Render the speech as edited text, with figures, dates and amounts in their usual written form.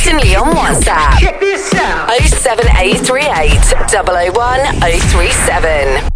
Instantly on WhatsApp. Check this out. 07838 001 037.